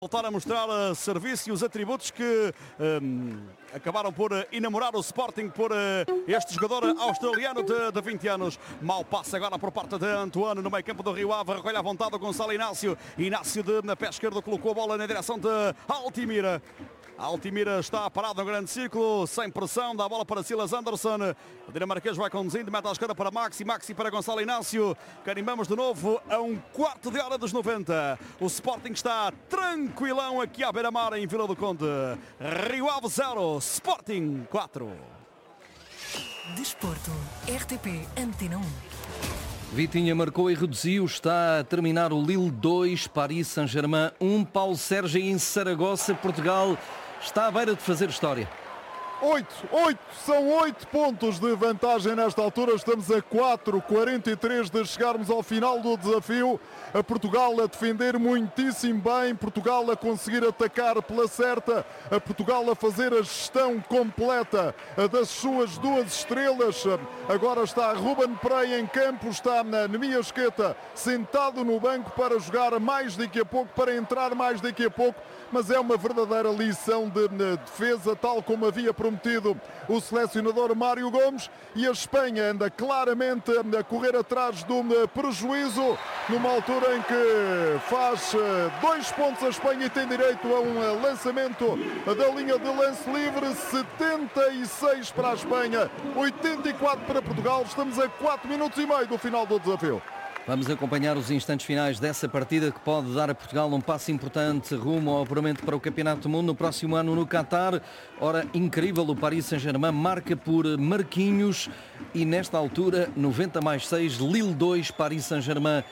Voltar a mostrar serviço e os atributos que acabaram por enamorar o Sporting por este jogador australiano de 20 anos. Mau passe agora por parte de Antoine no meio campo do Rio Ave. Recolhe à vontade o Gonçalo Inácio. Inácio na pé esquerdo colocou a bola na direção de Altimira. Altimira está parado no grande círculo, sem pressão, dá a bola para Silas Anderson. O dinamarquês vai conduzindo, mete à esquerda para Maxi, Maxi para Gonçalo Inácio. Carimbamos de novo a um quarto de hora dos 90. O Sporting está tranquilão aqui à beira-mar em Vila do Conde. Rio Ave 0, Sporting 4. Desporto, RTP Antena 1. Vitinha marcou e reduziu, está a terminar o Lille 2, Paris Saint-Germain 1, Paulo Sérgio em Saragossa, Portugal está à beira de fazer história. São 8 pontos de vantagem nesta altura, estamos a 4:43 de chegarmos ao final do desafio. A Portugal a defender muitíssimo bem, Portugal a conseguir atacar pela certa, a Portugal a fazer a gestão completa das suas duas estrelas. Agora está Ruben Pereira em campo, está Nemias Queta sentado no banco para jogar mais daqui a pouco, para entrar mais daqui a pouco, mas é uma verdadeira lição de defesa, tal como havia prometido o selecionador Mário Gomes, e a Espanha anda claramente a correr atrás do prejuízo, numa altura em que faz 2 pontos a Espanha e tem direito a um lançamento da linha de lance livre. 76 para a Espanha, 84 para Portugal. Estamos a 4 minutos e meio do final do desafio. Vamos acompanhar os instantes finais dessa partida que pode dar a Portugal um passo importante rumo ao apuramento para o Campeonato do Mundo no próximo ano no Qatar. Ora, incrível, o Paris Saint-Germain marca por Marquinhos e nesta altura 90+6, Lille 2, Paris Saint-Germain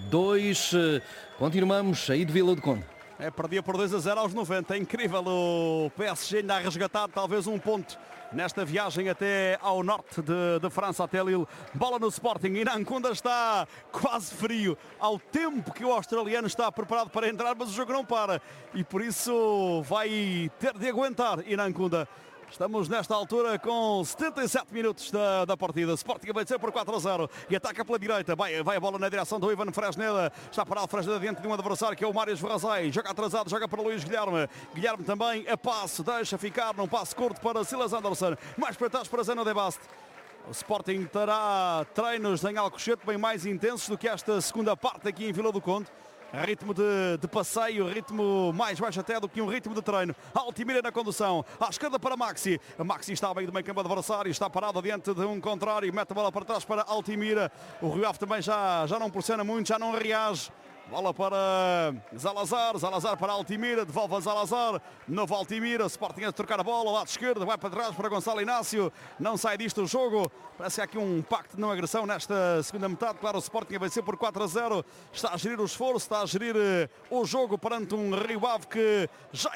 2. Continuamos aí de Vila do Conde. Perdia por 2-0 aos 90. É incrível, o PSG ainda a resgatar talvez um ponto nesta viagem até ao norte de França, até Lille. Bola no Sporting. Irankunda está quase frio ao tempo que o australiano está preparado para entrar, mas o jogo não para e por isso vai ter de aguentar Irankunda. Estamos nesta altura com 77 minutos da partida. Sporting vai ser por 4-0 e ataca pela direita. Vai a bola na direção do Ivan Fresneda. Está parado Fresneda diante de um adversário que é o Marius Verrazai. Joga atrasado, joga para Luís Guilherme. Guilherme também a passe, deixa ficar num passe curto para Silas Anderson. Mais para trás para Zeno de Bast. O Sporting terá treinos em Alcochete bem mais intensos do que esta segunda parte aqui em Vila do Conde. Ritmo de passeio, ritmo mais baixo até do que um ritmo de treino. Altimira na condução, à esquerda para Maxi. Maxi está bem do meio campo adversário, está parado diante de um contrário, mete a bola para trás para Altimira. O Rio Ave também já não pressiona muito, já não reage. Bola para Zalazar, Zalazar para Altimira, devolve a Zalazar, novo Altimira, Sporting a trocar a bola, lado esquerdo, vai para trás para Gonçalo Inácio, não sai disto o jogo, parece que há aqui um pacto de não agressão nesta segunda metade. Claro, o Sporting vai ser por 4-0, está a gerir o esforço, está a gerir o jogo perante um Rio Ave que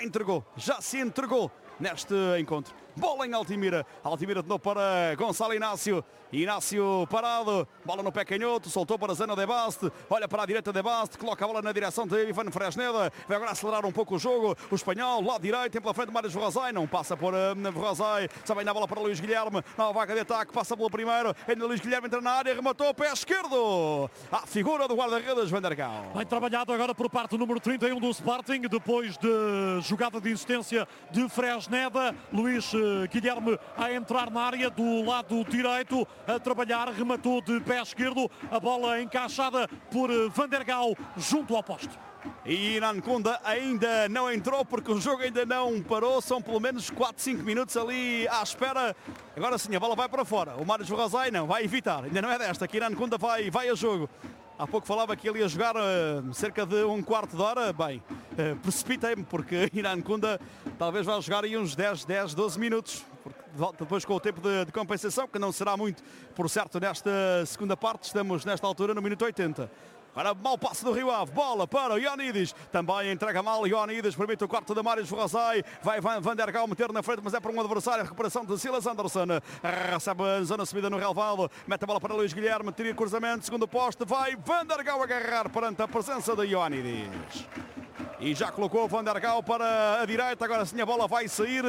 já se entregou neste encontro. Bola em Altimira, Altimira de novo para Gonçalo Inácio, Inácio parado, bola no pé canhoto, soltou para Zeno de Bast, olha para a direita de Bast, coloca a bola na direção de Ivan Fresneda, vai agora acelerar um pouco o jogo, o espanhol, lado direito, tem pela frente Marius Verrazai, não passa por Verrazai, sabe ainda a bola para Luís Guilherme, na vaga de ataque, passa pelo primeiro, ainda Luís Guilherme entra na área, rematou, pé esquerdo, a figura do guarda-redes Vandergal. Bem trabalhado agora por parte do número 31 do Sporting, depois de jogada de insistência de Fresneda, Luís Guilherme a entrar na área do lado direito, a trabalhar, rematou de pé esquerdo, a bola encaixada por Vandergal junto ao poste. E Irankunda ainda não entrou porque o jogo ainda não parou, são pelo menos 4-5 minutos ali à espera. Agora sim, a bola vai para fora, o Marius Verrazai não, vai evitar, ainda não é desta, que Irankunda vai a jogo. Há pouco falava que ele ia jogar cerca de um quarto de hora. Bem, precipitei-me porque Irankunda talvez vá jogar aí uns 10, 12 minutos. Porque depois com o tempo de compensação, que não será muito, por certo, nesta segunda parte. Estamos nesta altura no minuto 80. Agora mau passe do Rio Ave, bola para o Ioannidis, também entrega mal Ioannidis, permite o corte de Marius Verrazai, vai Vandergal meter na frente, mas é para um adversário, a recuperação de Silas Anderson, recebe a zona subida no relvado, mete a bola para Luís Guilherme, tira cruzamento, segundo poste, vai Vandergal agarrar perante a presença de Ioannidis. E já colocou o Vandergal para a direita, agora sim a bola vai sair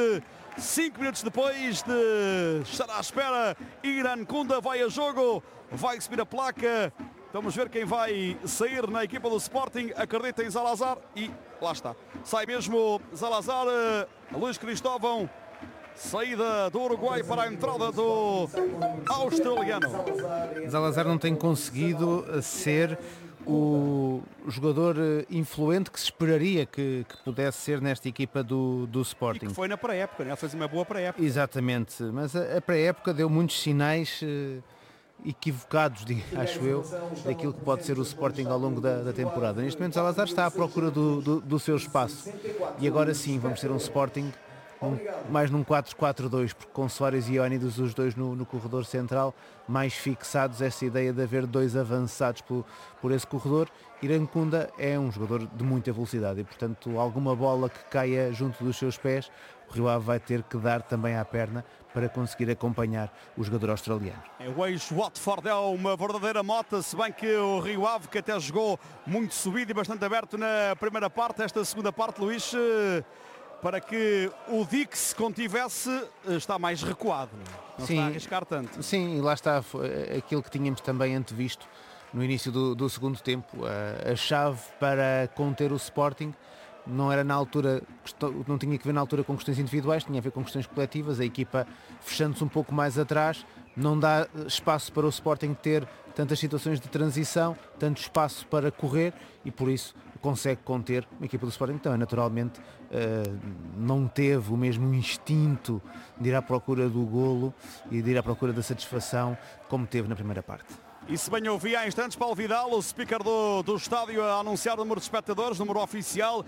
5 minutos depois de estar à espera. Irankunda vai a jogo, vai subir a placa. Vamos ver quem vai sair na equipa do Sporting. Acredita em Zalazar e lá está. Sai mesmo Salazar, Luís Cristóvão. Saída do Uruguai para a entrada do australiano. Salazar não tem conseguido ser o jogador influente que se esperaria que pudesse ser nesta equipa do Sporting. E que foi na pré-época, né? Ele fez uma boa pré-época. Exatamente, mas a pré-época deu muitos sinais equivocados, acho eu, daquilo que pode ser o Sporting ao longo da temporada. Neste momento Salazar está à procura do seu espaço e agora sim vamos ter um Sporting mais num 4-4-2, porque com Soares e Ioannidis, os dois no corredor central, mais fixados, essa ideia de haver dois avançados por esse corredor. Irankunda é um jogador de muita velocidade e, portanto, alguma bola que caia junto dos seus pés, o Rio Ave vai ter que dar também à perna para conseguir acompanhar o jogador australiano. O ex-Watford é uma verdadeira mota, se bem que o Rio Ave, que até jogou muito subido e bastante aberto na primeira parte, esta segunda parte, Luís, para que o Dix contivesse, está mais recuado, não sim, está a arriscar tanto. Sim, e lá está aquilo que tínhamos também antevisto no início do segundo tempo. A chave para conter o Sporting não era na altura, não tinha que ver na altura com questões individuais, tinha a ver com questões coletivas. A equipa fechando-se um pouco mais atrás, não dá espaço para o Sporting ter tantas situações de transição, tanto espaço para correr e por isso consegue conter uma equipa do Sporting. Então, naturalmente, não teve o mesmo instinto de ir à procura do golo e de ir à procura da satisfação como teve na primeira parte. E se bem ouvi há instantes, Paulo Vidal, o speaker do estádio, a anunciar o número de espectadores, número oficial,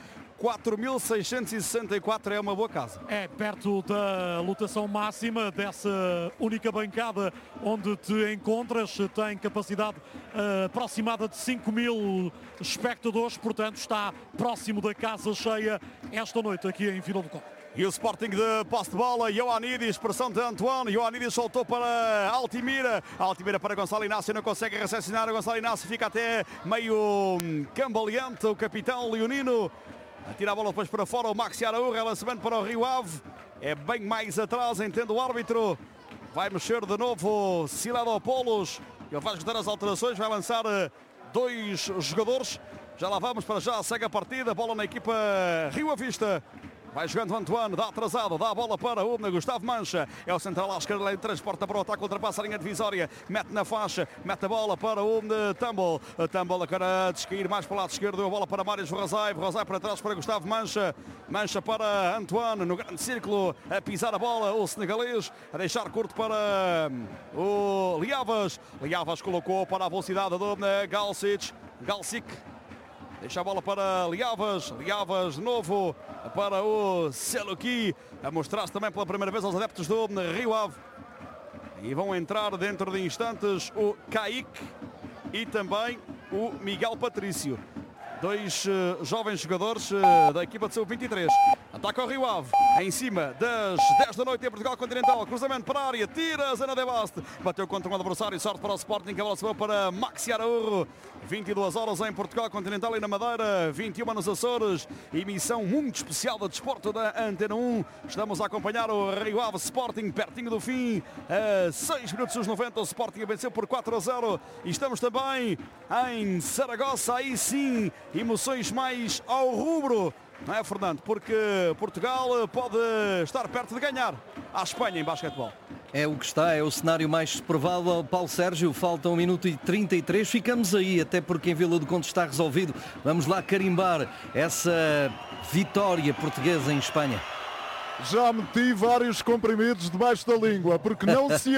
4.664, é uma boa casa. É perto da lotação máxima dessa única bancada onde te encontras, tem capacidade aproximada de 5.000 espectadores, portanto está próximo da casa cheia esta noite aqui em Vila do Conde. E o Sporting de posse de bola, Ioannidis, pressão de Antoine, Ioannidis soltou para Altimira para Gonçalo Inácio, não consegue recepcionar, o Gonçalo Inácio fica até meio cambaleante, o capitão leonino, atira a bola depois para fora, o Maxi Araújo, lançamento para o Rio Ave, é bem mais atrás, entende o árbitro, vai mexer de novo Siladopoulos, ele vai ajudar as alterações, vai lançar dois jogadores, já lá vamos, para já segue a partida, bola na equipa Rio Avista. Vai jogando Antoine, dá atrasado, dá a bola para o Gustavo Mancha. É o central à esquerda, ele transporta para o ataque, ultrapassa a linha divisória, mete na faixa, mete a bola para o Tumble. Tumble agora descair mais para o lado esquerdo, a bola para Marius Rosai para trás para Gustavo Mancha. Mancha para Antoine, no grande círculo, a pisar a bola, o senegalês, a deixar curto para o Liavas. Liavas colocou para a velocidade do Galcic. Deixa a bola para Liavas de novo para o Seluki, a mostrar-se também pela primeira vez aos adeptos do Rio Ave. E vão entrar dentro de instantes o Kaique e também o Miguel Patrício. Dois jovens jogadores da equipa de sub-23. Ataca o Rio Ave, em cima das 10 da noite em Portugal Continental. Cruzamento para a área, tira a Zana de Baste. Bateu contra um adversário, sorte para o Sporting, que a bola se vai para Maxi Araújo. 22 horas em Portugal Continental e na Madeira, 21 nos Açores. Emissão muito especial de desporto da Antena 1. Estamos a acompanhar o Rio Ave Sporting, pertinho do fim. A 6 minutos dos 90, o Sporting venceu por 4-0. E estamos também em Saragossa, aí sim, emoções mais ao rubro. Não é, Fernando? Porque Portugal pode estar perto de ganhar à Espanha em basquetebol. É o que está, é o cenário mais provável. Paulo Sérgio, falta 1 minuto e 33. Ficamos aí, até porque em Vila do Conde está resolvido. Vamos lá carimbar essa vitória portuguesa em Espanha. Já meti vários comprimidos debaixo da língua, porque não se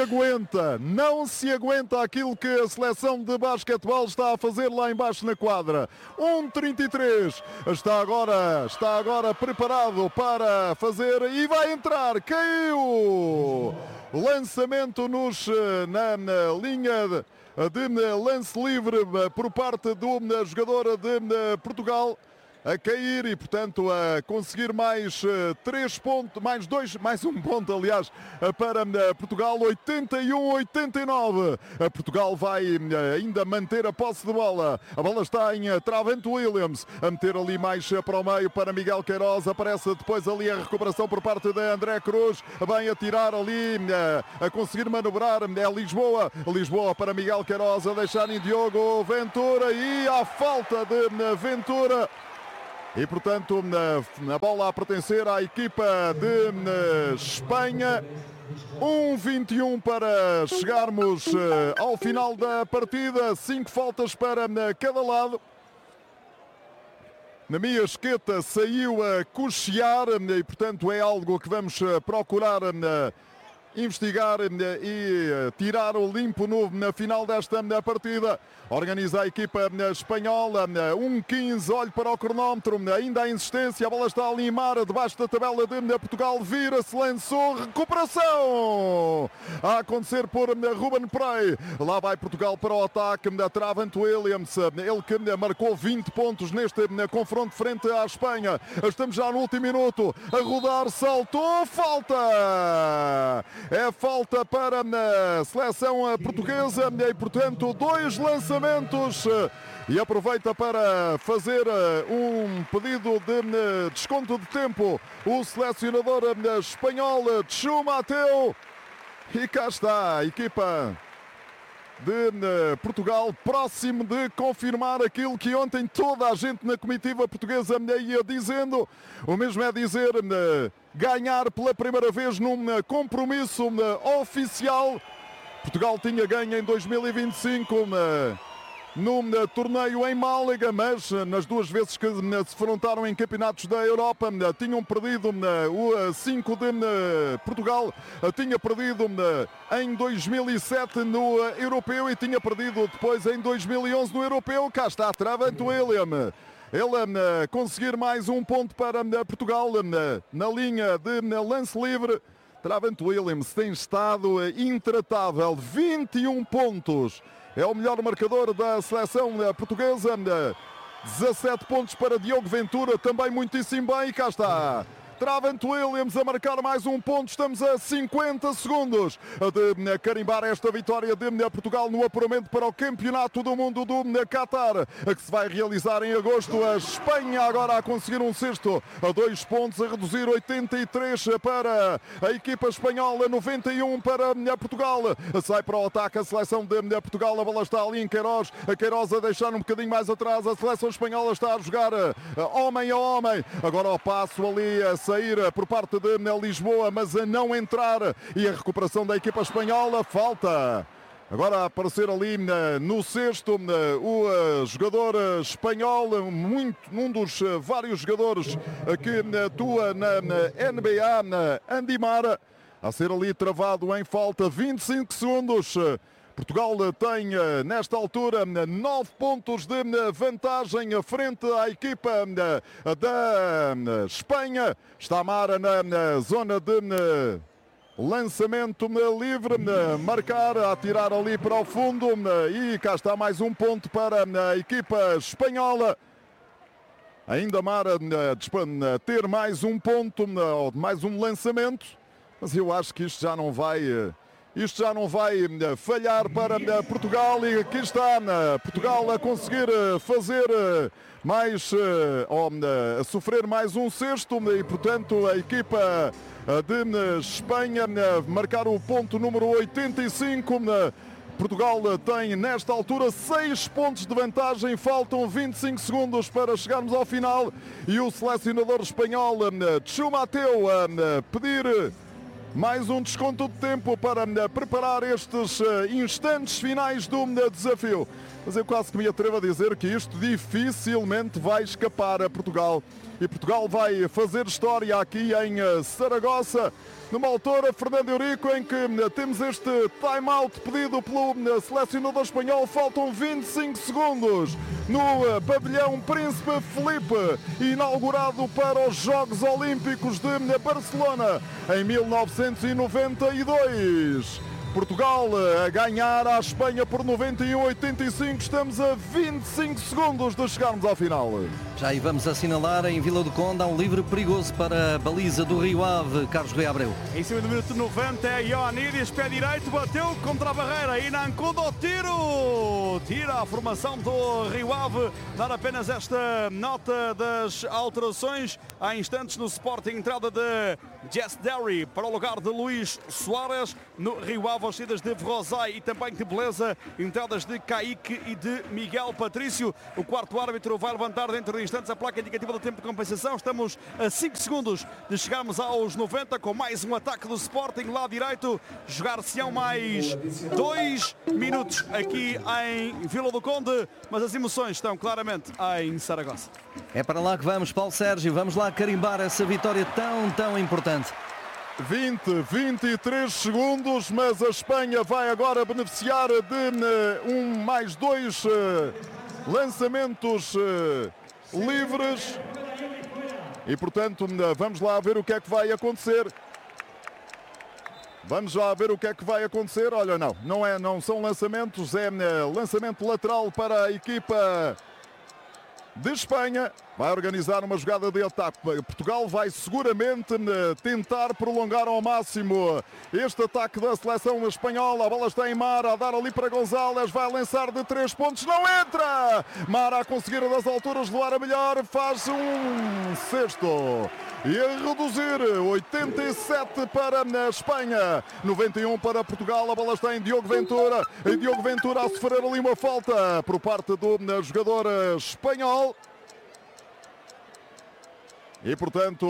aguenta aquilo que a seleção de basquetebol está a fazer lá embaixo na quadra. 1:33, está agora preparado para fazer e vai entrar, caiu! Lançamento na linha de lance livre por parte do jogador de Portugal. A cair e, portanto, a conseguir mais 3 pontos, mais um ponto, aliás, para Portugal, 81-89. Portugal vai ainda manter a posse de bola. A bola está em Travante Williams, a meter ali mais para o meio para Miguel Queiroz. Aparece depois ali a recuperação por parte de André Cruz. Bem a tirar ali, a conseguir manobrar. É Lisboa para Miguel Queiroz, a deixar em Diogo Ventura e a falta de Ventura. E, portanto, a bola a pertencer à equipa de Espanha. 1:21 para chegarmos ao final da partida. 5 faltas para cada lado. Na minha esqueta saiu a cochear e, portanto, é algo que vamos procurar investigar e tirar o limpo na final desta partida. Organiza a equipa espanhola, 1:15, olho para o cronómetro, ainda a insistência, a bola está a limar debaixo da tabela de Portugal, vira-se, lançou, recuperação a acontecer por Ruben Prey. Lá vai Portugal para o ataque, Travant Williams, ele que marcou 20 pontos neste confronto frente à Espanha. Estamos já no último minuto, a rodar, saltou, falta! É falta para a seleção portuguesa e, portanto, 2 lançamentos. E aproveita para fazer um pedido de desconto de tempo o selecionador espanhol, Txu Mateu. E cá está a equipa de Portugal, próximo de confirmar aquilo que ontem toda a gente na comitiva portuguesa ia dizendo. O mesmo é dizer, ganhar pela primeira vez num compromisso oficial. Portugal tinha ganho em 2025 num torneio em Málaga, mas nas 2 vezes que se defrontaram em campeonatos da Europa tinham perdido. O 5 de Portugal tinha perdido em 2007 no Europeu e tinha perdido depois em 2011 no Europeu. Cá está Travant Williams. Ele conseguir mais um ponto para Portugal na linha de lance livre. Travant Williams tem estado intratável, 21 pontos. É o melhor marcador da seleção portuguesa. 17 pontos para Diogo Ventura, também muitíssimo bem. E cá está Travant Williams a marcar mais um ponto. Estamos a 50 segundos de carimbar esta vitória de Portugal no apuramento para o Campeonato do Mundo do Qatar, que se vai realizar em agosto. A Espanha agora a conseguir um sexto, a 2 pontos, a reduzir 83 para a equipa espanhola, 91 para Portugal. Sai para o ataque a seleção de Portugal, a bola está ali em Queiroz, a Queiroz a deixar um bocadinho mais atrás, a seleção espanhola está a jogar homem a homem, agora ao passo ali a sair por parte de Lisboa, mas a não entrar, e a recuperação da equipa espanhola, falta. Agora a aparecer ali no sexto o jogador espanhol, um dos vários jogadores que atua na NBA, Andy Mara, a ser ali travado em falta. 25 segundos. Portugal tem, nesta altura, 9 pontos de vantagem frente à equipa da Espanha. Está Mara na zona de lançamento livre, marcar, a atirar ali para o fundo. E cá está mais um ponto para a equipa espanhola. Ainda Mara ter mais um ponto, mais um lançamento. Mas eu acho que isto já não vai falhar para Portugal. E aqui está Portugal a conseguir fazer mais, a sofrer mais um sexto, e portanto a equipa de Espanha marcar o ponto número 85. Portugal tem nesta altura 6 pontos de vantagem, faltam 25 segundos para chegarmos ao final, e o selecionador espanhol Txu Mateu a pedir mais um desconto de tempo para preparar estes instantes finais do desafio. Mas eu quase que me atrevo a dizer que isto dificilmente vai escapar a Portugal. E Portugal vai fazer história aqui em Saragossa, numa altura, Fernando Eurico, em que temos este time-out pedido pelo selecionador espanhol. Faltam 25 segundos no pavilhão Príncipe Felipe, inaugurado para os Jogos Olímpicos de Barcelona em 1992. Portugal a ganhar à Espanha por 91-85. Estamos a 25 segundos de chegarmos ao final. Já aí vamos assinalar, em Vila do Conde há um livre perigoso para a baliza do Rio Ave. Carlos Rui Abreu. Em cima do minuto 90 é Ioannidis, pé direito, bateu contra a barreira e Nancudo tiro. Tira a formação do Rio Ave. Dar apenas esta nota das alterações. Há instantes no Sporting, entrada de Jess Derry para o lugar de Luís Soares. No Rio Ave, as saídas de Rosai e também de Beleza, entradas de Kaique e de Miguel Patrício. O quarto árbitro vai levantar dentro de instantes a placa indicativa do tempo de compensação. Estamos a 5 segundos de chegarmos aos 90 com mais um ataque do Sporting lá direito. Jogar-se-ão mais 2 minutos aqui em Vila do Conde, mas as emoções estão claramente em Saragossa. É para lá que vamos, Paulo Sérgio. Vamos lá carimbar essa vitória tão importante. 23 segundos, mas a Espanha vai agora beneficiar de mais 2 lançamentos livres. E, portanto, vamos lá ver o que é que vai acontecer. Vamos lá ver o que é que vai acontecer. Olha, não são lançamentos, é lançamento lateral para a equipa de Espanha. Vai organizar uma jogada de ataque. Portugal vai seguramente tentar prolongar ao máximo este ataque da seleção espanhola. A bola está em Mara, a dar ali para González. Vai lançar de 3 pontos, não entra! Mara a conseguir das alturas levar a melhor, faz um sexto. E a reduzir, 87 para a Espanha, 91 para Portugal. A bola está em Diogo Ventura. E Diogo Ventura a sofrer ali uma falta por parte do jogador espanhol. E, portanto,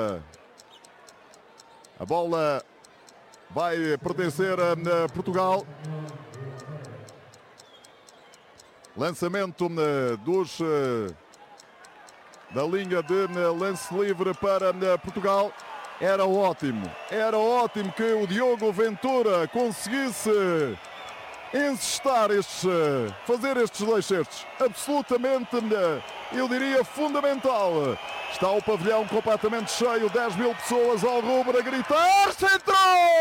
a bola vai pertencer a Portugal. Lançamento da linha de lance livre para Portugal. Era ótimo que o Diogo Ventura conseguisse encestar fazer estes 2 cestos. Absolutamente, eu diria, fundamental. Está o pavilhão completamente cheio, 10.000 pessoas ao rubro a gritar. Centrou!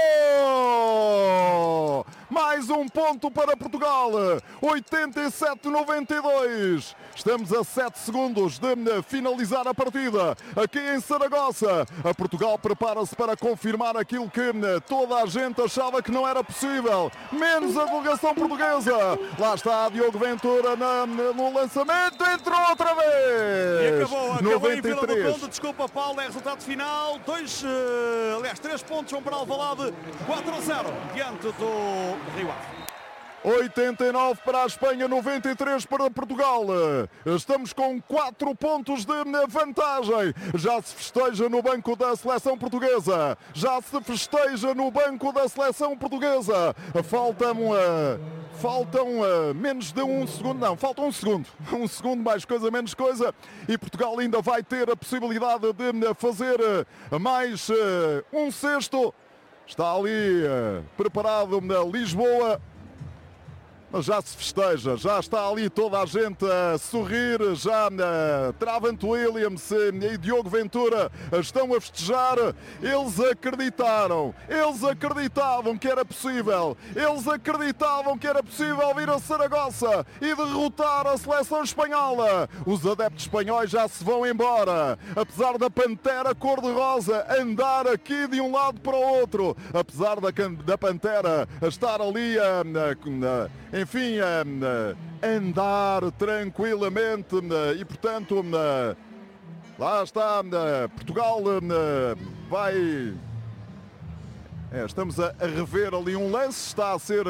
Mais um ponto para Portugal, 87-92. Estamos a 7 segundos de finalizar a partida aqui em Saragossa. A Portugal prepara-se para confirmar aquilo que toda a gente achava que não era possível, menos a delegação portuguesa. Lá está Diogo Ventura no lançamento, entrou outra vez. E acabou em Vila do 93. Conde. Desculpa, Paulo, é resultado final. 3 pontos vão para Alvalade, 4-0 diante do Rio Ave. 89 para a Espanha, 93 para Portugal. Estamos com 4 pontos de vantagem. Já se festeja no banco da seleção portuguesa. Faltam menos de 1 segundo. Não, falta 1 segundo. 1 segundo, mais coisa, menos coisa. E Portugal ainda vai ter a possibilidade de fazer mais um sexto. Está ali preparado Lisboa. Mas já se festeja, já está ali toda a gente a sorrir, já Travant Williams e Diogo Ventura estão a festejar. Eles acreditavam que era possível, vir a Saragossa e derrotar a seleção espanhola. Os adeptos espanhóis já se vão embora, apesar da pantera cor-de-rosa andar aqui de um lado para o outro, apesar da pantera estar ali enfim, andar tranquilamente e, portanto, lá está, Portugal vai... estamos a rever ali um lance, está a ser...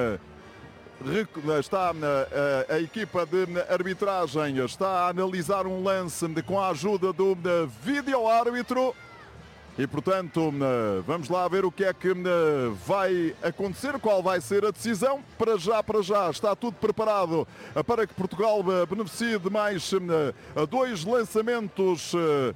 a equipa de arbitragem está a analisar um lance com a ajuda do vídeo-árbitro. E, portanto, vamos lá ver o que é que vai acontecer, qual vai ser a decisão. Para já, está tudo preparado para que Portugal beneficie de mais 2 lançamentos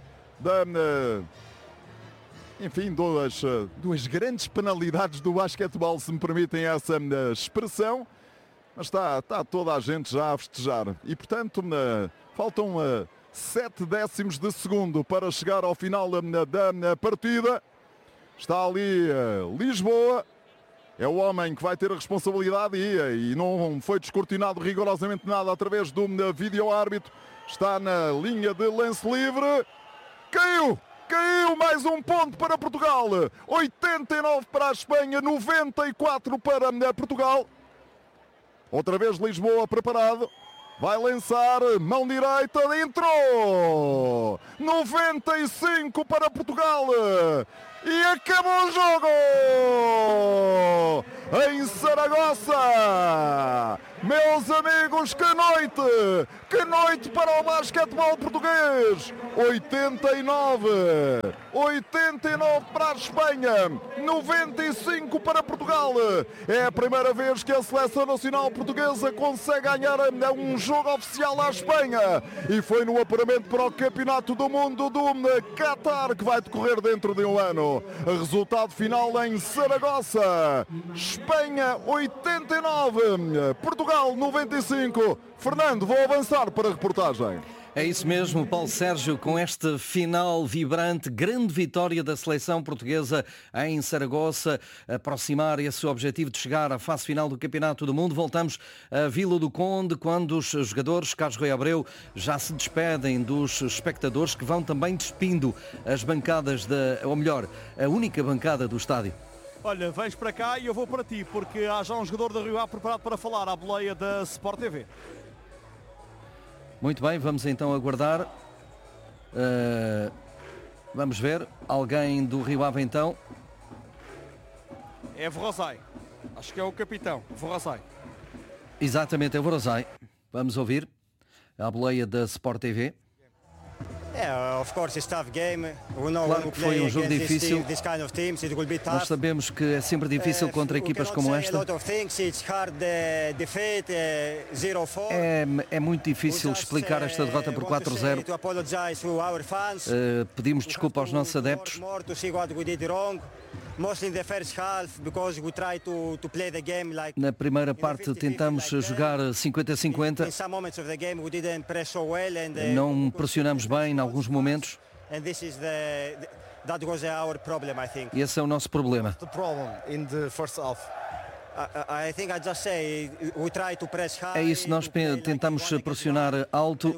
enfim, duas grandes penalidades do basquetebol, se me permitem essa expressão. Mas está toda a gente já a festejar. E, portanto, faltam 7 décimos de segundo para chegar ao final da partida. Está ali Lisboa. É o homem que vai ter a responsabilidade e não foi descortinado rigorosamente nada através do vídeo-árbitro. Está na linha de lance livre. Caiu! Mais um ponto para Portugal. 89 para a Espanha, 94 para Portugal. Outra vez Lisboa preparado. vai lançar, mão direita, entrou! 95 para Portugal! E acabou o jogo! Em Saragossa! Meus amigos, que noite! Que noite para o basquetebol português! 89 para a Espanha, 95 para Portugal. É a primeira vez que a seleção nacional portuguesa consegue ganhar um jogo oficial à Espanha. E foi no apuramento para o Campeonato do Mundo do Qatar, que vai decorrer dentro de um ano. Resultado final em Saragossa. Espanha 89, Portugal 95. Fernando, vou avançar para a reportagem. É isso mesmo, Paulo Sérgio, com este final vibrante, grande vitória da seleção portuguesa em Saragossa, aproximar esse objetivo de chegar à fase final do Campeonato do Mundo. Voltamos à Vila do Conde, quando os jogadores, Carlos Rui Abreu, já se despedem dos espectadores, que vão também despindo as bancadas, ou melhor, a única bancada do estádio. Olha, vens para cá e eu vou para ti, porque há já um jogador da Rio Ave preparado para falar à boleia da Sport TV. Muito bem, vamos então aguardar. Vamos ver. Alguém do Rio Ave então. É Vorosai. Acho que é o capitão. Vorosai. Exatamente, é Vorosai. Vamos ouvir a boleia da Sport TV. Claro que foi um jogo difícil. Nós sabemos que é sempre difícil contra equipas como esta. É muito difícil explicar esta derrota por 4-0. Pedimos desculpa aos nossos adeptos. Na primeira parte tentamos jogar 50-50. Não pressionamos bem em alguns momentos. E esse é o nosso problema. É isso, nós tentamos pressionar alto.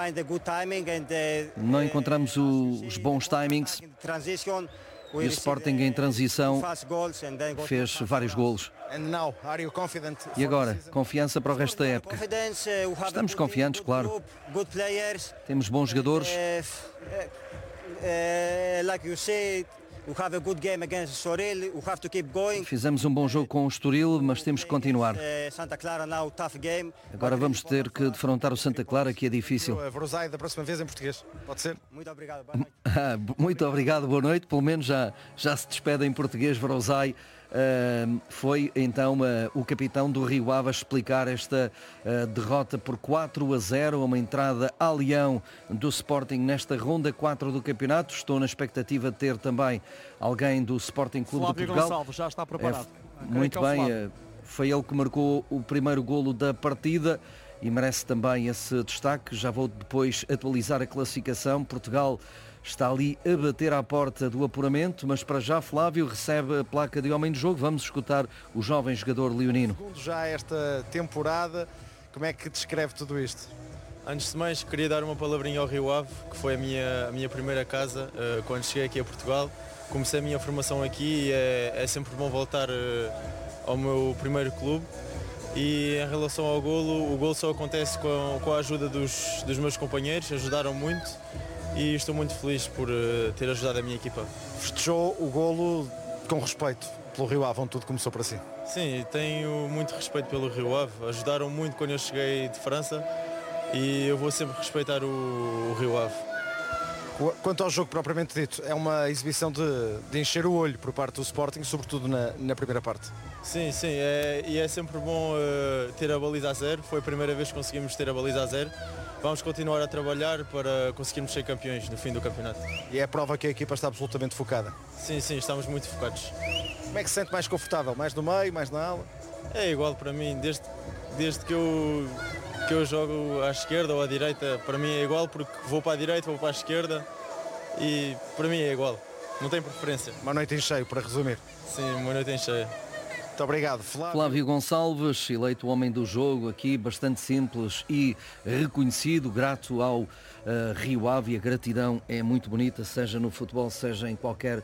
Não encontramos os bons timings. E o Sporting em transição fez vários golos. E agora, confiança para o resto da época. Estamos confiantes, claro. Temos bons jogadores. Fizemos um bom jogo com o Estoril, mas temos que continuar. Agora vamos ter que defrontar o Santa Clara, que é difícil. Vorosai, da próxima vez em português. Pode ser? Muito obrigado. Muito obrigado, boa noite. Pelo menos já se despede em português, Vorosai. Foi então o capitão do Rio Ave a explicar esta derrota por 4-0, uma entrada a leão do Sporting nesta ronda 4 do campeonato. Estou na expectativa de ter também alguém do Sporting Clube Flávio de Portugal. Gonçalves já está preparado. Muito bem, foi ele que marcou o primeiro golo da partida e merece também esse destaque. Já vou depois atualizar a classificação. Portugal está ali a bater à porta do apuramento, mas para já Flávio recebe a placa de homem do jogo. Vamos escutar o jovem jogador leonino. Segundo já esta temporada, como é que descreve tudo isto? Antes de mais, queria dar uma palavrinha ao Rio Ave, que foi a minha primeira casa quando cheguei aqui a Portugal. Comecei a minha formação aqui e é sempre bom voltar ao meu primeiro clube. E em relação ao golo, o golo só acontece com a ajuda dos meus companheiros, ajudaram muito. E estou muito feliz por ter ajudado a minha equipa. Festejou o golo com respeito pelo Rio Ave, onde tudo começou para si? Sim, tenho muito respeito pelo Rio Ave. Ajudaram muito quando eu cheguei de França e eu vou sempre respeitar o Rio Ave. Quanto ao jogo propriamente dito, é uma exibição de encher o olho por parte do Sporting, sobretudo na primeira parte. Sim, e é sempre bom ter a baliza a zero. Foi a primeira vez que conseguimos ter a baliza a zero. Vamos continuar a trabalhar para conseguirmos ser campeões no fim do campeonato. E é a prova que a equipa está absolutamente focada? Sim, estamos muito focados. Como é que se sente mais confortável? Mais no meio, mais na ala? É igual para mim, desde que eu jogo à esquerda ou à direita, para mim é igual, porque vou para a direita, vou para a esquerda e para mim é igual, não tem preferência. Uma noite em cheio, para resumir. Sim, uma noite em cheio. Muito obrigado, Flávio Gonçalves, eleito homem do jogo aqui, bastante simples e reconhecido, grato ao Rio Ave. A gratidão é muito bonita, seja no futebol, seja em qualquer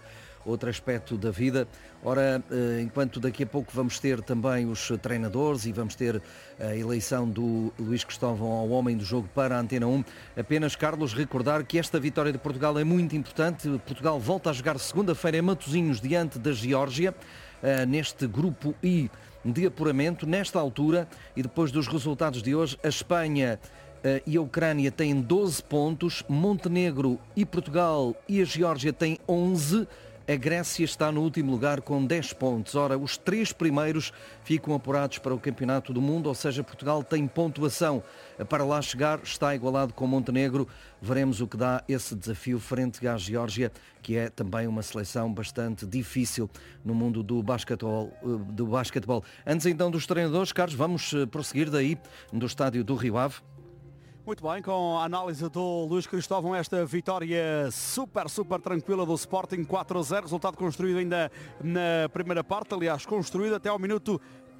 outro aspecto da vida. Ora, enquanto daqui a pouco vamos ter também os treinadores e vamos ter a eleição do Luís Cristóvão ao homem do jogo para a Antena 1, apenas, Carlos, recordar que esta vitória de Portugal é muito importante. Portugal volta a jogar segunda-feira em Matosinhos diante da Geórgia, neste grupo I de apuramento. Nesta altura, e depois dos resultados de hoje, a Espanha e a Ucrânia têm 12 pontos, Montenegro e Portugal e a Geórgia têm 11, a Grécia está no último lugar com 10 pontos. Ora, os 3 primeiros ficam apurados para o Campeonato do Mundo, ou seja, Portugal tem pontuação para lá chegar, está igualado com Montenegro. Veremos o que dá esse desafio frente à Geórgia, que é também uma seleção bastante difícil no mundo do basquetebol. Antes então dos treinadores, Carlos, vamos prosseguir daí do estádio do Rio Ave. Muito bem, com a análise do Luís Cristóvão, esta vitória super tranquila do Sporting, 4-0, resultado construído ainda na primeira parte, aliás, construído até ao minuto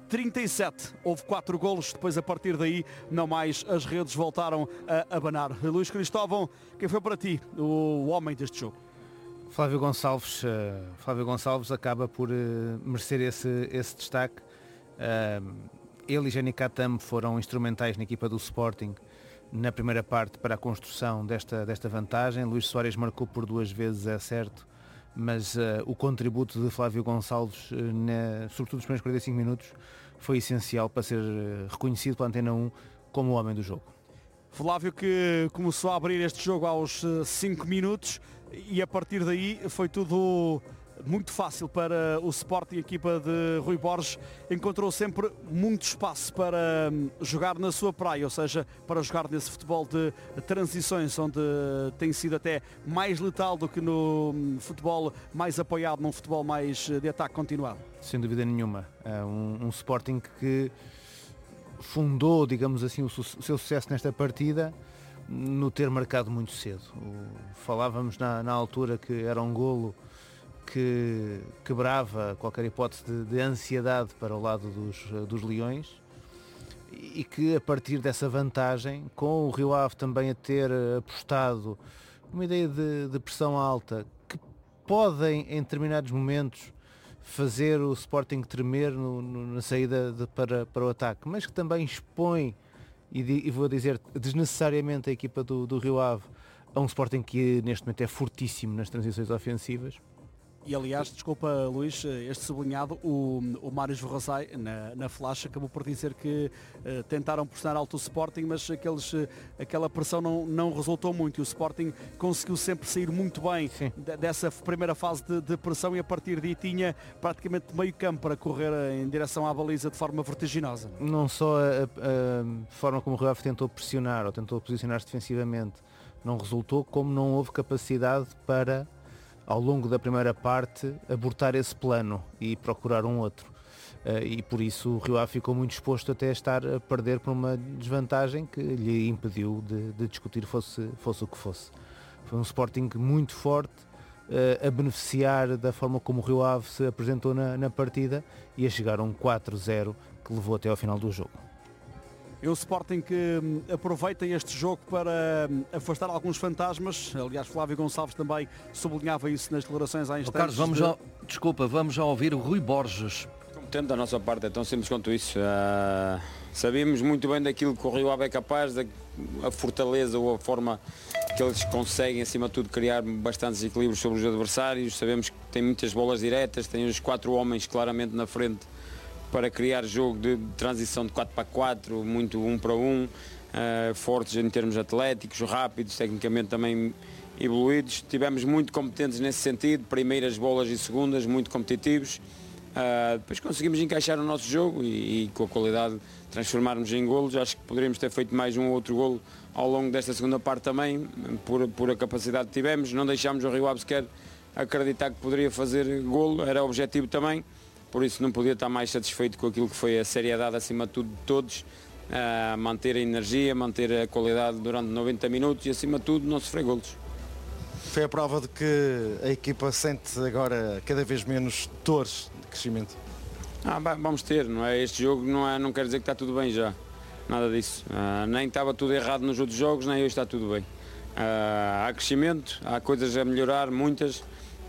37. Houve 4 golos, depois a partir daí, não mais, as redes voltaram a abanar. Luís Cristóvão, quem foi para ti o homem deste jogo? Flávio Gonçalves acaba por merecer esse destaque. Ele e Jenny Katam foram instrumentais na equipa do Sporting na primeira parte para a construção desta vantagem. Luís Soares marcou por 2 vezes, é certo, mas o contributo de Flávio Gonçalves, sobretudo nos primeiros 45 minutos, foi essencial para ser reconhecido pela Antena 1 como o homem do jogo. Flávio, que começou a abrir este jogo aos 5 minutos e a partir daí foi tudo muito fácil para o Sporting. A equipa de Rui Borges encontrou sempre muito espaço para jogar na sua praia, ou seja, para jogar nesse futebol de transições, onde tem sido até mais letal do que no futebol mais apoiado, num futebol mais de ataque continuado. Sem dúvida nenhuma. Um Sporting que fundou, digamos assim, o seu sucesso nesta partida no ter marcado muito cedo. Falávamos na altura que era um golo que quebrava qualquer hipótese de ansiedade para o lado dos Leões, e que a partir dessa vantagem, com o Rio Ave também a ter apostado uma ideia de pressão alta, que podem em determinados momentos fazer o Sporting tremer na saída para o ataque, mas que também expõe, e vou dizer desnecessariamente, a equipa do Rio Ave a um Sporting que neste momento é fortíssimo nas transições ofensivas. E aliás, desculpa Luís, este sublinhado, o Mário Verrosai na flash acabou por dizer que tentaram pressionar alto o Sporting, mas aquela pressão não resultou muito, e o Sporting conseguiu sempre sair muito bem dessa primeira fase de pressão, e a partir daí tinha praticamente meio campo para correr em direção à baliza de forma vertiginosa. Não só a forma como o Rio Ave tentou pressionar ou tentou posicionar-se defensivamente não resultou, como não houve capacidade para, ao longo da primeira parte, abortar esse plano e procurar um outro. E por isso o Rio Ave ficou muito exposto até a estar a perder por uma desvantagem que lhe impediu de discutir fosse o que fosse. Foi um Sporting muito forte, a beneficiar da forma como o Rio Ave se apresentou na partida e a chegar a um 4-0 que levou até ao final do jogo. E o Sporting que aproveita este jogo para afastar alguns fantasmas. Aliás, Flávio Gonçalves também sublinhava isso nas declarações há instantes. Carlos, vamos já ouvir o Rui Borges. Competente da nossa parte, é tão simples quanto isso. Sabemos muito bem daquilo que o Rio Ave é capaz, a fortaleza ou a forma que eles conseguem, acima de tudo, criar bastantes equilíbrios sobre os adversários. Sabemos que tem muitas bolas diretas, tem os 4 homens claramente na frente para criar jogo de transição de 4-4, muito 1 para 1, fortes em termos atléticos, rápidos, tecnicamente também evoluídos. Tivemos muito competentes nesse sentido, primeiras bolas e segundas, muito competitivos. Depois conseguimos encaixar o nosso jogo e com a qualidade transformarmos em golos. Acho que poderíamos ter feito mais um ou outro golo ao longo desta segunda parte também, por a capacidade que tivemos. Não deixámos o Rio Ave sequer acreditar que poderia fazer golo, era o objetivo também. Por isso não podia estar mais satisfeito com aquilo que foi a seriedade acima de tudo de todos, manter a energia, manter a qualidade durante 90 minutos e acima de tudo não sofrer golos. Foi a prova de que a equipa sente agora cada vez menos dores de crescimento. Vamos ter, não é? Este jogo não quer dizer que está tudo bem já, nada disso. Nem estava tudo errado nos outros jogos, nem hoje está tudo bem. Há crescimento, há coisas a melhorar, muitas.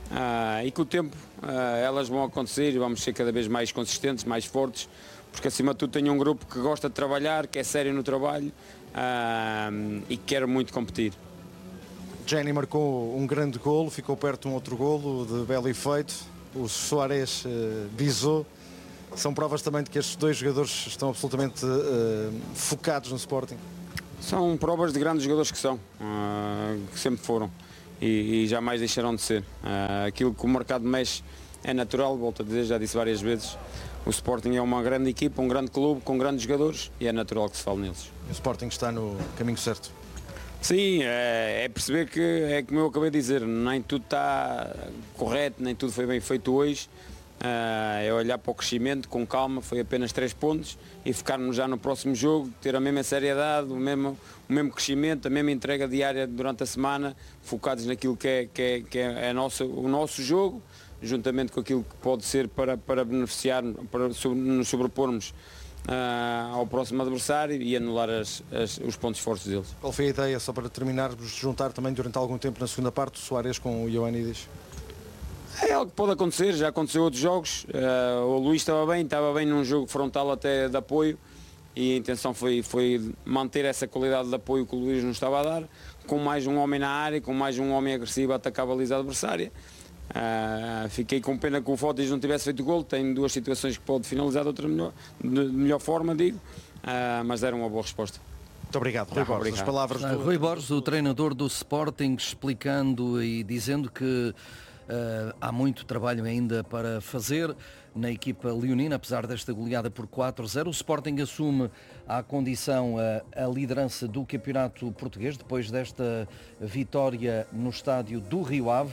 E com o tempo elas vão acontecer e vamos ser cada vez mais consistentes, mais fortes, porque acima de tudo tenho um grupo que gosta de trabalhar, que é sério no trabalho e que quer muito competir. Jenny marcou um grande golo, ficou perto de um outro golo de belo efeito, o Soares bisou. São provas também de que estes dois jogadores estão absolutamente focados no Sporting. São provas de grandes jogadores que são, que sempre foram e jamais deixarão de ser. Aquilo que o mercado mexe é natural, volto a dizer, já disse várias vezes. O Sporting é uma grande equipa, um grande clube com grandes jogadores e é natural que se fale neles. O Sporting está no caminho certo. Sim, é perceber que é como eu acabei de dizer, nem tudo está correto, nem tudo foi bem feito hoje. É olhar para o crescimento com calma, foi apenas 3 pontos e focarmos já no próximo jogo, ter a mesma seriedade, o mesmo crescimento, a mesma entrega diária durante a semana, focados naquilo que é o nosso jogo, juntamente com aquilo que pode ser para beneficiar, para nos sobrepormos ao próximo adversário e anular os pontos fortes deles. Qual foi a ideia, só para terminarmos, de juntar também durante algum tempo na segunda parte o Soares com o Ioannidis? É algo que pode acontecer, já aconteceu outros jogos. O Luís estava bem num jogo frontal até de apoio e a intenção foi manter essa qualidade de apoio que o Luís nos estava a dar, com mais um homem na área, com mais um homem agressivo a atacar a baliza adversária. Fiquei com pena que o Fotis não tivesse feito golo, tem 2 situações que pode finalizar de melhor forma, digo, mas deram uma boa resposta. Muito obrigado, Rui Borges. As palavras do... Rui Borges, o treinador do Sporting, explicando e dizendo que há muito trabalho ainda para fazer na equipa leonina, apesar desta goleada por 4-0. O Sporting assume à condição a liderança do campeonato português, depois desta vitória no estádio do Rio Ave.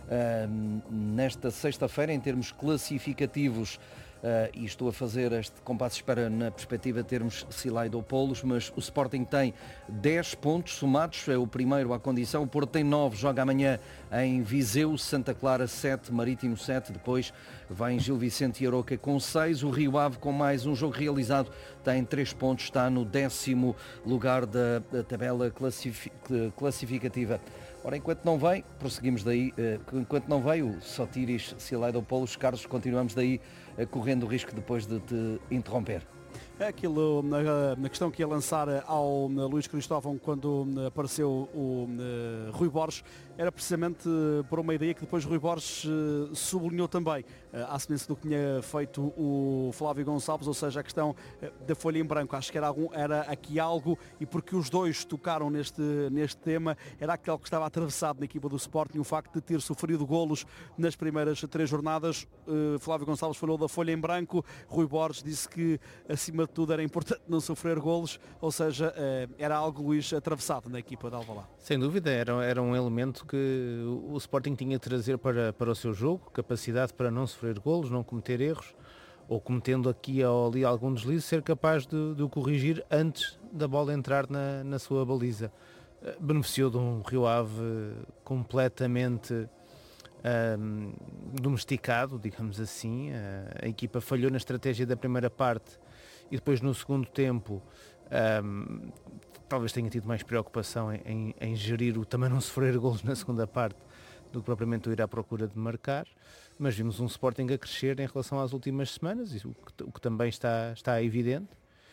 Nesta sexta-feira, em termos classificativos, e estou a fazer este compasso de espera na perspectiva de termos Silaidopoulos, mas o Sporting tem 10 pontos somados, é o primeiro à condição. O Porto tem 9, joga amanhã em Viseu, Santa Clara 7, Marítimo 7, depois vai em Gil Vicente e Aroca com 6. O Rio Ave, com mais um jogo realizado, tem 3 pontos, está no 10º lugar da tabela classificativa. Ora, enquanto não vem, prosseguimos daí, enquanto não veio o Sotiris Silaidopoulos, Carlos, continuamos daí correndo o risco depois de te interromper. É aquilo, na questão que ia lançar ao Luís Cristóvão quando apareceu o Rui Borges, era precisamente por uma ideia que depois Rui Borges sublinhou também, à semelhança do que tinha feito o Flávio Gonçalves, ou seja, a questão da folha em branco. Acho que era aqui algo, e porque os dois tocaram neste tema, era aquele que estava atravessado na equipa do Sporting, o facto de ter sofrido golos nas primeiras 3 jornadas. Flávio Gonçalves falou da folha em branco, Rui Borges disse que acima de tudo era importante não sofrer golos, ou seja, era algo, Luís, atravessado na equipa de Alvalade. Sem dúvida, era um elemento que o Sporting tinha de trazer para o seu jogo, capacidade para não sofrer golos, não cometer erros, ou cometendo aqui ou ali algum deslize, ser capaz de o corrigir antes da bola entrar na sua baliza. Beneficiou de um Rio Ave completamente domesticado, digamos assim. A equipa falhou na estratégia da primeira parte e depois no segundo tempo talvez tenha tido mais preocupação em gerir o também não sofrer golos na segunda parte do que propriamente o ir à procura de marcar, mas vimos um Sporting a crescer em relação às últimas semanas, o que também está evidente.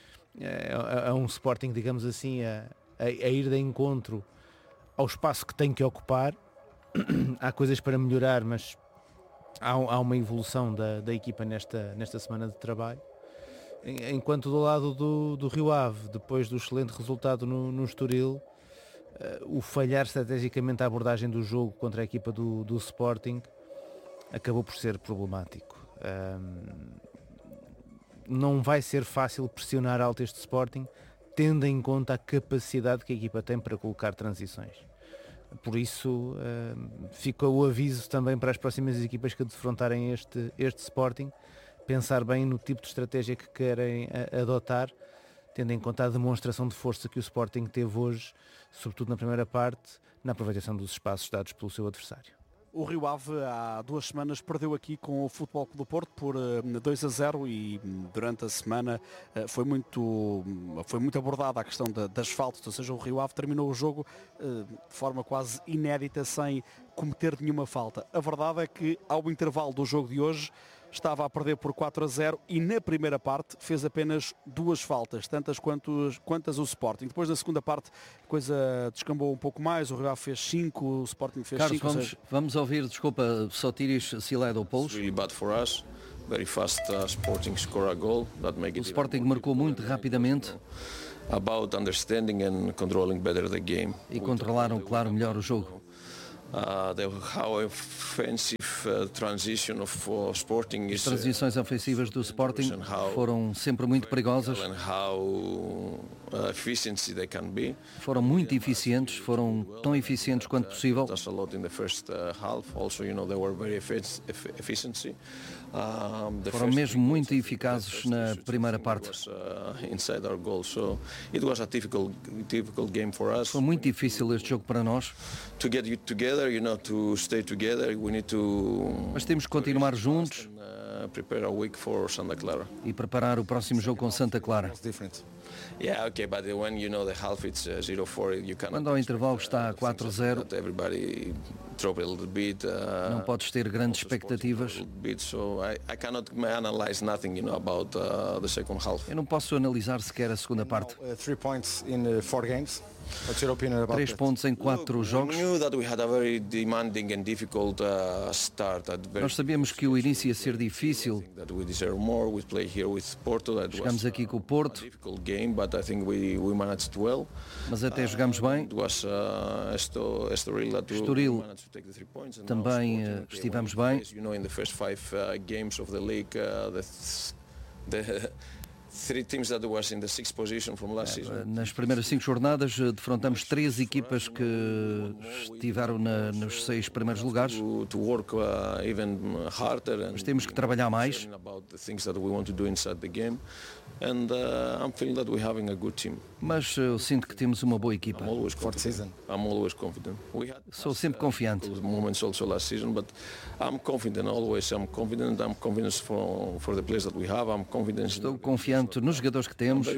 É um Sporting, digamos assim, a ir de encontro ao espaço que tem que ocupar. Há coisas para melhorar, mas há uma evolução da equipa nesta semana de trabalho. Enquanto do lado do Rio Ave, depois do excelente resultado no Estoril, o falhar estrategicamente a abordagem do jogo contra a equipa do Sporting acabou por ser problemático. Não vai ser fácil pressionar alto este Sporting, tendo em conta a capacidade que a equipa tem para colocar transições. Por isso fica o aviso também para as próximas equipas que defrontarem este Sporting, pensar bem no tipo de estratégia que querem adotar, tendo em conta a demonstração de força que o Sporting teve hoje, sobretudo na primeira parte, na aproveitação dos espaços dados pelo seu adversário. O Rio Ave há 2 semanas perdeu aqui com o Futebol Clube do Porto por 2-0 e durante a semana foi muito abordada a questão das faltas, ou seja, o Rio Ave terminou o jogo de forma quase inédita, sem cometer nenhuma falta. A verdade é que ao intervalo do jogo de hoje estava a perder por 4-0 e na primeira parte fez apenas 2 faltas, tantas quantas o Sporting. Depois na segunda parte a coisa descambou um pouco mais, o Rio Ave fez 5, o Sporting fez 5. Carlos, vamos ouvir, desculpa, Sotiris Siledopoulos. O Sporting marcou muito rapidamente e controlaram, claro, melhor o jogo. As transições ofensivas do Sporting foram sempre muito perigosas, foram muito eficientes, foram tão eficientes quanto possível. Foram mesmo muito eficazes na primeira parte. Foi muito difícil este jogo para nós. Mas temos que continuar juntos e preparar o próximo jogo com Santa Clara. Quando ao intervalo está a 4-0, não podes ter grandes expectativas. Eu não posso analisar sequer a segunda parte. 3 pontos em 4 jogos. Nós sabíamos que o início ia ser difícil. Jogamos aqui com o Porto, mas até jogamos bem. Estoril também estivemos bem. Nas primeiras 5 jornadas defrontamos 3 equipas que estiveram nos 6 primeiros lugares. Mas temos que trabalhar mais. Mas eu sinto que temos uma boa equipa. Sou sempre confiante. Estou confiante nos jogadores que temos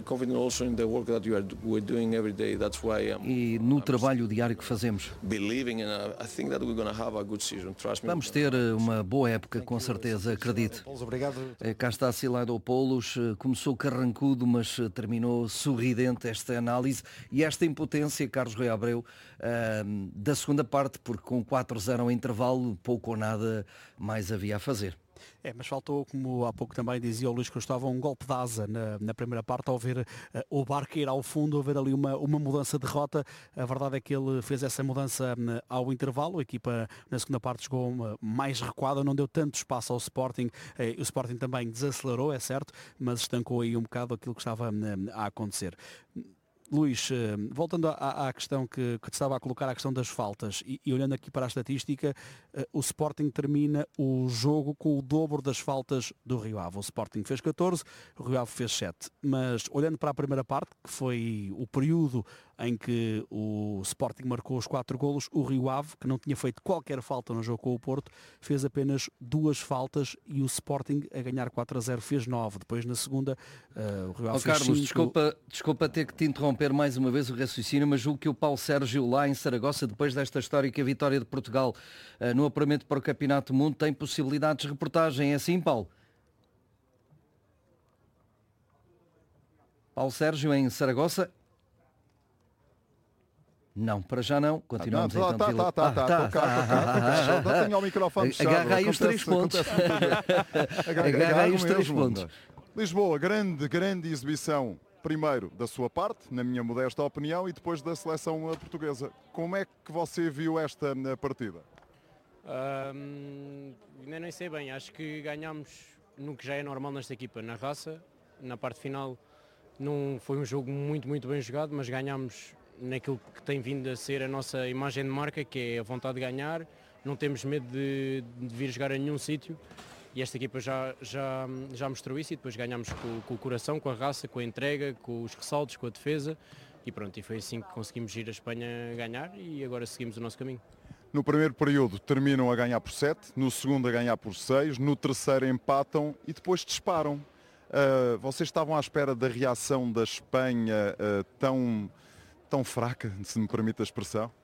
e no trabalho diário que fazemos. Vamos ter uma boa época, com certeza, acredito. Cá está Siledopoulos, começou carrancudo, mas terminou sorridente esta análise e esta impotência, Carlos Rui Abreu, da segunda parte, porque com 4-0 ao intervalo, pouco ou nada mais havia a fazer. Mas faltou, como há pouco também dizia o Luís Cristóvão, um golpe de asa na primeira parte, ao ver o barco ir ao fundo, ao ver ali uma mudança de rota. A verdade é que ele fez essa mudança ao intervalo, a equipa na segunda parte jogou mais recuada, não deu tanto espaço ao Sporting, o Sporting também desacelerou, é certo, mas estancou aí um bocado aquilo que estava a acontecer. Luís, voltando à questão que te estava a colocar, a questão das faltas, e olhando aqui para a estatística, o Sporting termina o jogo com o dobro das faltas do Rio Ave. O Sporting fez 14, o Rio Ave fez 7. Mas olhando para a primeira parte, que foi o período em que o Sporting marcou os 4 golos, o Rio Ave, que não tinha feito qualquer falta no jogo com o Porto, fez apenas 2 faltas e o Sporting, a ganhar 4-0, fez 9. Depois na segunda, o Rio Ave fez Carlos, 5. desculpa ter que te interromper mais uma vez o raciocínio, mas julgo que o Paulo Sérgio lá em Saragossa, depois desta histórica vitória de Portugal no apuramento para o Campeonato do Mundo, tem possibilidades de reportagem. É assim, Paulo? Paulo Sérgio em Saragossa? Não, para já não. Continuamos então. Tenho o microfone fechado. Agarra aí os 3 pontos. Agarra aí os 3 pontos. Lisboa, grande exibição. Primeiro da sua parte, na minha modesta opinião, e depois da seleção portuguesa. Como é que você viu esta partida? Ainda nem sei bem. Acho que ganhámos no que já é normal nesta equipa, na raça. Na parte final não foi um jogo muito bem jogado, mas ganhámos naquilo que tem vindo a ser a nossa imagem de marca, que é a vontade de ganhar. Não temos medo de vir jogar a nenhum sítio. E esta equipa já mostrou isso, e depois ganhámos com o coração, com a raça, com a entrega, com os ressaltos, com a defesa, e pronto, e foi assim que conseguimos ir a Espanha ganhar, e agora seguimos o nosso caminho. No primeiro período terminam a ganhar por 7, no segundo a ganhar por 6, no terceiro empatam e depois disparam. Vocês estavam à espera da reação da Espanha tão fraca, se me permite a expressão?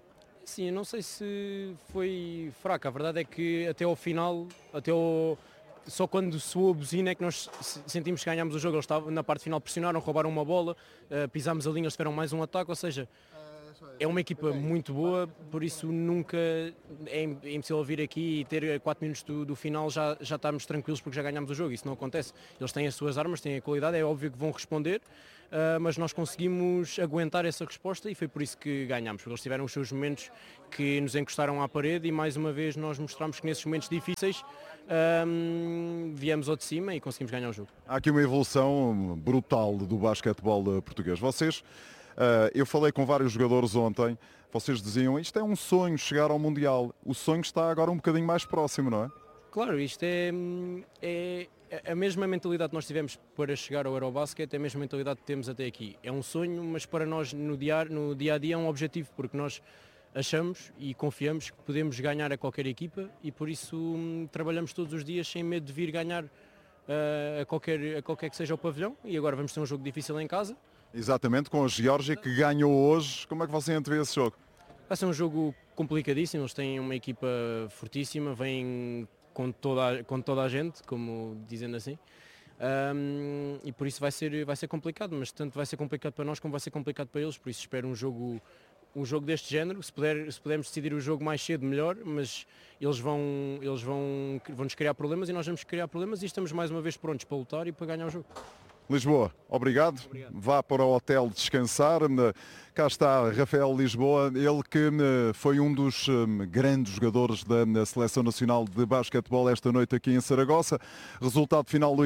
Sim, eu não sei se foi fraco. A verdade é que até ao final, só quando soou a buzina é que nós sentimos que ganhámos o jogo. Eles estavam na parte final, pressionaram, roubaram uma bola, pisámos a linha, eles tiveram mais um ataque, ou seja, é uma equipa muito boa, por isso nunca é impossível vir aqui e ter 4 minutos do final já estamos tranquilos porque já ganhámos o jogo. Isso não acontece. Eles têm as suas armas, têm a qualidade, é óbvio que vão responder, mas nós conseguimos aguentar essa resposta e foi por isso que ganhámos, porque eles tiveram os seus momentos que nos encostaram à parede e mais uma vez nós mostramos que nesses momentos difíceis viemos ao de cima e conseguimos ganhar o jogo. Há aqui uma evolução brutal do basquetebol português. Vocês, eu falei com vários jogadores ontem, vocês diziam, isto é um sonho chegar ao Mundial. O sonho está agora um bocadinho mais próximo, não é? Claro, isto é a mesma mentalidade que nós tivemos para chegar ao Eurobasket, é a mesma mentalidade que temos até aqui. É um sonho, mas para nós no dia a dia é um objetivo, porque nós achamos e confiamos que podemos ganhar a qualquer equipa e por isso trabalhamos todos os dias sem medo de vir ganhar a qualquer que seja o pavilhão e agora vamos ter um jogo difícil em casa. Exatamente, com a Geórgia que ganhou hoje. Como é que você antevê esse jogo? Vai ser um jogo complicadíssimo, eles têm uma equipa fortíssima, vêm com toda a gente, como dizendo assim. E por isso vai ser complicado, mas tanto vai ser complicado para nós como vai ser complicado para eles, por isso espero um jogo deste género. Se pudermos decidir o jogo mais cedo, melhor, mas eles vão-nos criar problemas e nós vamos criar problemas e estamos mais uma vez prontos para lutar e para ganhar o jogo. Lisboa, obrigado. Vá para o hotel descansar. Cá está Rafael Lisboa, ele que foi um dos grandes jogadores da Seleção Nacional de Basquetebol esta noite aqui em Saragossa. Resultado final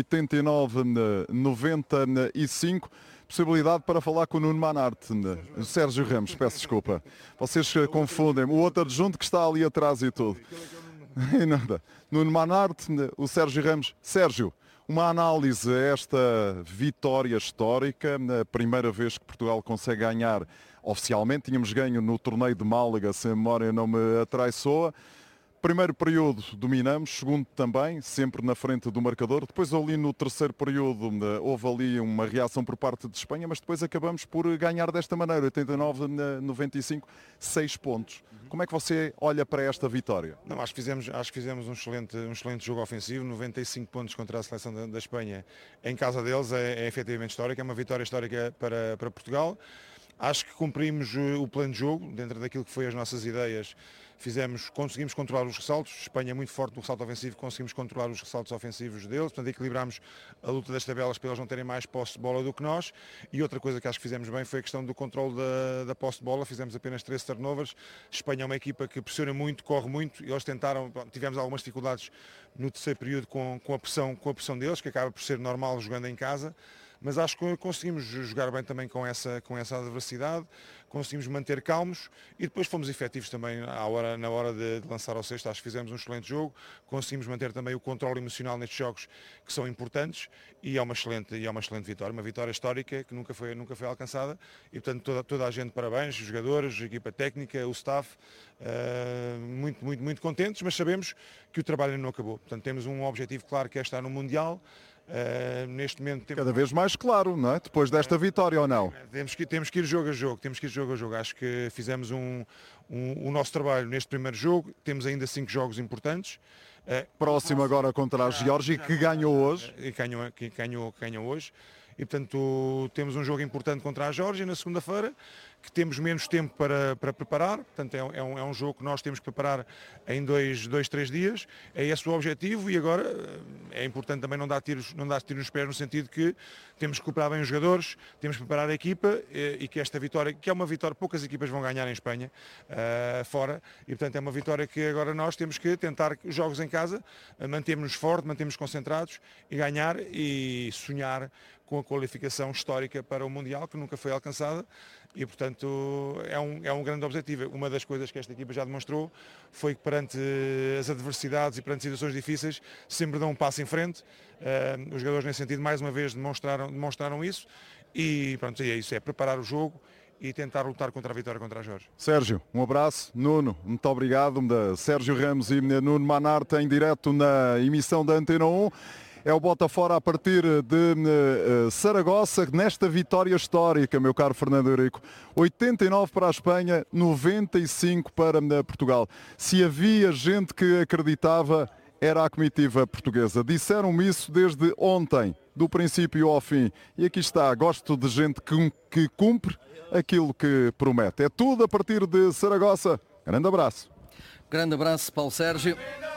89-95. Possibilidade para falar com o Nuno Manarte. O Sérgio Ramos, peço desculpa. Vocês confundem. O outro adjunto que está ali atrás e tudo. E nada. Nuno Manarte, o Sérgio Ramos. Sérgio, uma análise a esta vitória histórica, a primeira vez que Portugal consegue ganhar oficialmente. Tínhamos ganho no torneio de Málaga, se a memória não me atraiçoa. Primeiro período dominamos, segundo também, sempre na frente do marcador. Depois ali no terceiro período houve ali uma reação por parte de Espanha, mas depois acabamos por ganhar desta maneira, 89-95, 6 pontos. Como é que você olha para esta vitória? Não, acho que fizemos um excelente jogo ofensivo, 95 pontos contra a seleção da Espanha em casa deles, é efetivamente histórica, é uma vitória histórica para Portugal. Acho que cumprimos o plano de jogo, dentro daquilo que foi as nossas ideias. Conseguimos controlar os ressaltos, Espanha é muito forte no ressalto ofensivo, conseguimos controlar os ressaltos ofensivos deles, portanto equilibramos a luta das tabelas para eles não terem mais posse de bola do que nós. E outra coisa que acho que fizemos bem foi a questão do controle da posse de bola, fizemos apenas 13 turnovers. Espanha é uma equipa que pressiona muito, corre muito, e eles tivemos algumas dificuldades no terceiro período com a pressão deles, que acaba por ser normal jogando em casa. Mas acho que conseguimos jogar bem também com essa adversidade, conseguimos manter calmos e depois fomos efetivos também na hora de lançar ao cesto. Acho que fizemos um excelente jogo, conseguimos manter também o controle emocional nestes jogos que são importantes e é uma excelente vitória, uma vitória histórica que nunca foi alcançada e portanto toda a gente parabéns, os jogadores, a equipa técnica, o staff, muito contentes, mas sabemos que o trabalho ainda não acabou. Portanto temos um objetivo claro que é estar no Mundial. Neste momento cada vez mais claro, não é? Depois desta vitória ou não? Temos que ir jogo a jogo, acho que fizemos o nosso trabalho neste primeiro jogo, temos ainda 5 jogos importantes. Próximo agora contra a Geórgia, que ganhou hoje. Que ganhou hoje. E portanto temos um jogo importante contra a Geórgia na segunda-feira, que temos menos tempo para preparar, portanto é um jogo que nós temos que preparar em 2-3 dias, é esse o objetivo e agora é importante também não dar tiros nos pés no sentido que temos que recuperar bem os jogadores, temos que preparar a equipa e que esta vitória, que é uma vitória, poucas equipas vão ganhar em Espanha, fora, e portanto é uma vitória que agora nós temos que tentar os jogos em casa, mantermos-nos fortes, mantermos concentrados e ganhar e sonhar com a qualificação histórica para o Mundial, que nunca foi alcançada, e portanto é um grande objetivo. Uma das coisas que esta equipa já demonstrou foi que perante as adversidades e perante situações difíceis sempre dão um passo em frente. Os jogadores nesse sentido mais uma vez demonstraram isso e pronto, é isso, é preparar o jogo e tentar lutar contra a vitória contra a Geórgia. Sérgio, um abraço. Nuno, muito obrigado. Sérgio Ramos e Nuno Manarte em direto na emissão da Antena 1. É o bota fora a partir de Saragossa, nesta vitória histórica, meu caro Fernando Eurico. 89 para a Espanha, 95 para Portugal. Se havia gente que acreditava, era a comitiva portuguesa. Disseram-me isso desde ontem, do princípio ao fim. E aqui está, gosto de gente que cumpre aquilo que promete. É tudo a partir de Saragossa. Grande abraço. Grande abraço, Paulo Sérgio.